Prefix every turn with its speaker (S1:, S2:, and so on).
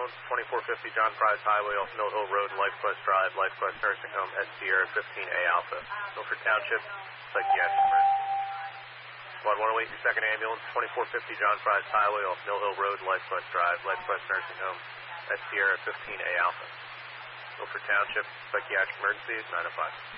S1: ambulance, 2450 John Price Highway off Mill Hill Road, LifeQuest Drive, LifeQuest Nursing Home, S Sierra 15A Alpha, Milford Township, psychiatric emergency. Squad 108, your second ambulance, 2450 John Price Highway off Mill Hill Road, LifeQuest Drive, LifeQuest Nursing Home, S Sierra 15A Alpha, Milford Township, psychiatric emergency, 905.